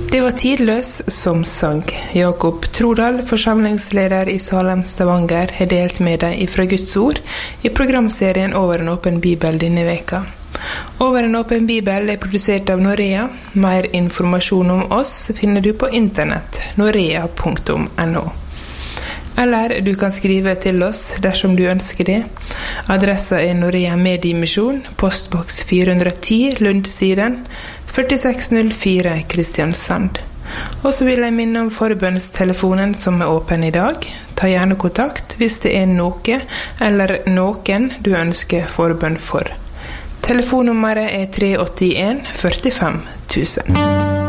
Det var Tidløs som sang. Jakob Trodal, forsamlingsleder i Salem Stavanger, har delt med deg ifra Guds ord i programserien Over en åpen bibel denne veka. Over en åpen bibel er produsert av Norea. Mer informasjon om oss finner du på internett, norea.no. Eller du kan skrive til oss dersom du ønsker det. Adressa er Norea Mediemisjon, postboks 410 Lundsiden, 4604 Kristiansand. Og så vil jeg minne om forbønnstelefonen som er åpen i dag. Ta gjerne kontakt hvis det er noe eller noen du ønsker forbønn for. Telefonnummeret er 381 45 000.